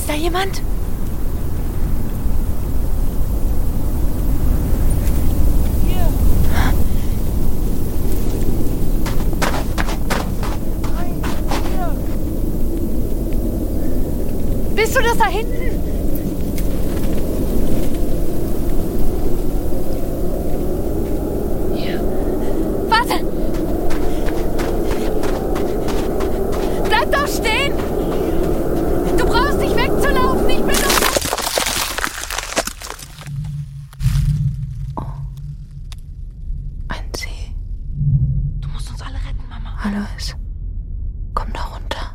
Ist da jemand? Hier. Nein, hier. Bist du das da hinten? Hier. Warte! Bleib doch stehen! Du brauchst nicht wegzulaufen, ich bin doch... Ein See. Du musst uns alle retten, Mama. Alois, komm da runter.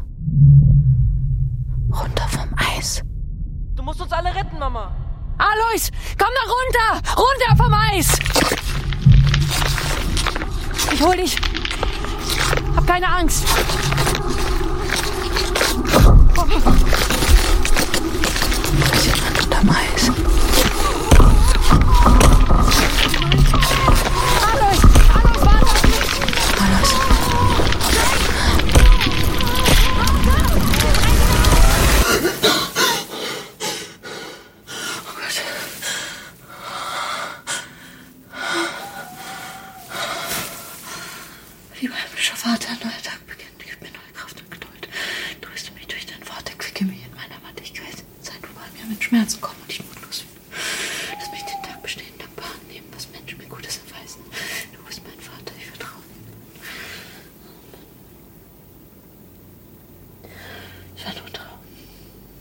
Runter vom Eis. Du musst uns alle retten, Mama. Alois, komm da runter! Runter vom Eis! Ich hol dich. Hab keine Angst. Ist jemand unterm Eis? Alois, warte auf mich! Alois. Oh Gott. Lieber himmlischer Vater, neuer Tag